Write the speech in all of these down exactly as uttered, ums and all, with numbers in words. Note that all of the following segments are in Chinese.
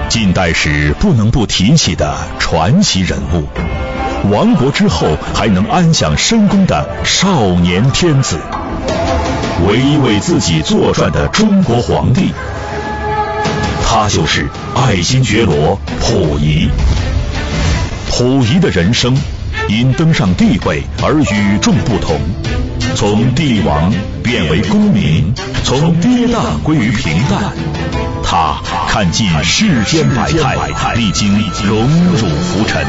近代史不能不提起的传奇人物，亡国之后还能安享深宫的少年天子，唯一为自己作传的中国皇帝，他就是爱新觉罗溥仪。溥仪的人生因登上帝位而与众不同，从帝王变为公民，从跌宕归于平淡。他看尽世间百态，历经荣辱浮沉。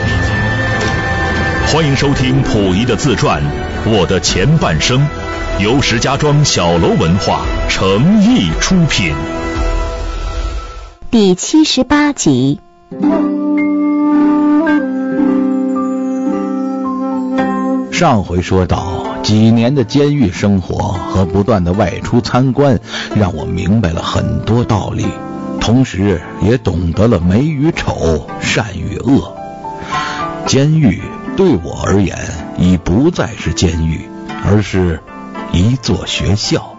欢迎收听溥仪的自传《我的前半生》，由石家庄小楼文化诚意出品。 第七十八集。 上回说到，几年的监狱生活和不断的外出参观，让我明白了很多道理，同时也懂得了美与丑，善与恶。监狱对我而言已不再是监狱，而是一座学校。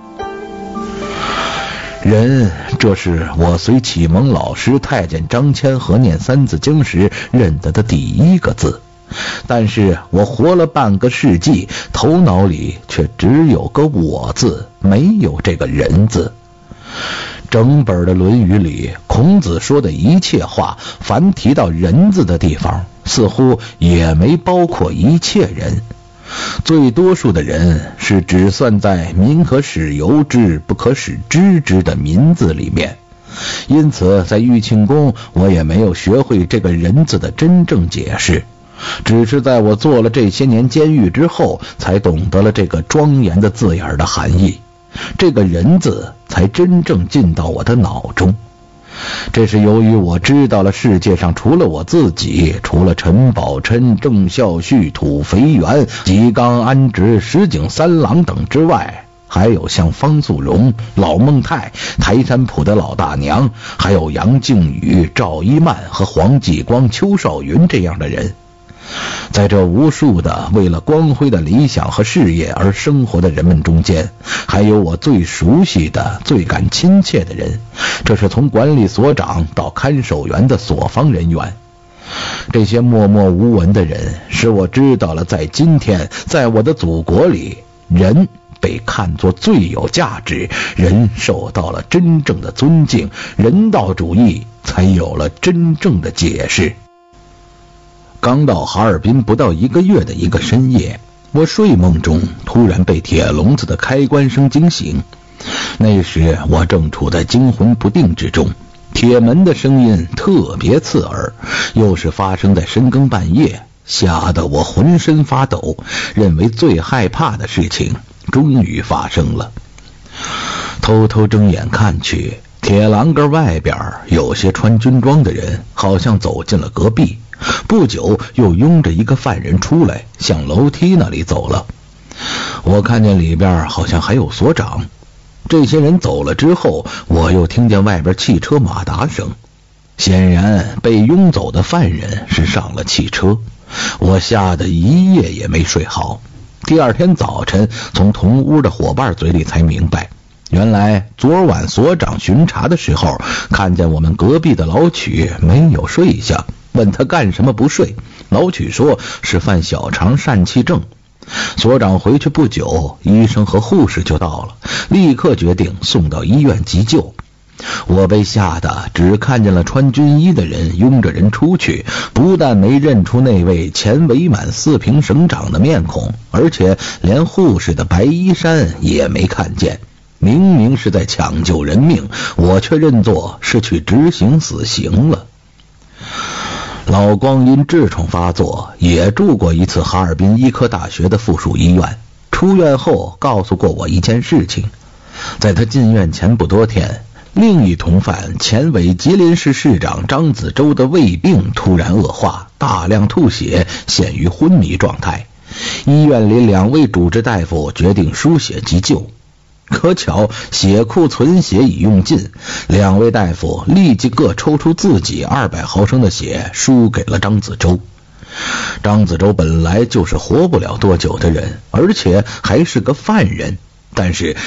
人，这是我随启蒙老师太监张谦和念三字经时认得的第一个字，但是我活了半个世纪，头脑里却只有个我字，没有这个人字。整本的《论语》里，孔子说的一切话，凡提到人字的地方，似乎也没包括一切人。最多数的人是只算在民可使由之，不可使知之的民字里面。因此在玉庆宫，我也没有学会这个人字的真正解释，只是在我做了这些年监狱之后，才懂得了这个庄严的字眼的含义，这个人字才真正进到我的脑中。这是由于我知道了世界上除了我自己，除了陈宝琛、郑孝胥、土肥原、吉冈安直、石井三郎等之外，还有像方素荣、老孟泰、台山浦的老大娘，还有杨靖宇、赵一曼和黄继光、邱少云这样的人。在这无数的为了光辉的理想和事业而生活的人们中间，还有我最熟悉的、最感亲切的人，这是从管理所长到看守员的所方人员。这些默默无闻的人，使我知道了在今天，在我的祖国里，人被看作最有价值，人受到了真正的尊敬，人道主义才有了真正的解释。刚到哈尔滨不到一个月的一个深夜，我睡梦中突然被铁笼子的开关声惊醒。那时我正处在惊魂不定之中，铁门的声音特别刺耳，又是发生在深更半夜，吓得我浑身发抖，认为最害怕的事情终于发生了。偷偷睁眼看去，铁栏杆外边有些穿军装的人好像走进了隔壁，不久又拥着一个犯人出来，向楼梯那里走了。我看见里边好像还有所长。这些人走了之后，我又听见外边汽车马达声，显然被拥走的犯人是上了汽车。我吓得一夜也没睡好。第二天早晨，从同屋的伙伴嘴里才明白，原来昨晚所长巡查的时候，看见我们隔壁的老曲没有睡下，问他干什么不睡。老曲说是犯小肠疝气症。所长回去不久，医生和护士就到了，立刻决定送到医院急救。我被吓得只看见了穿军衣的人拥着人出去，不但没认出那位前伪满四平省长的面孔，而且连护士的白衣衫也没看见。明明是在抢救人命，我却认作是去执行死刑了。老光因痔疮发作，也住过一次哈尔滨医科大学的附属医院。出院后告诉过我一件事情，在他进院前不多天，另一同犯前伪吉林市市长张子洲的胃病突然恶化，大量吐血，陷于昏迷状态。医院里两位主治大夫决定输血急救。可巧血库存血已用尽，两位大夫立即各抽出自己二百毫升的血输给了张子洲。张子洲本来就是活不了多久的人，而且还是个犯人，但是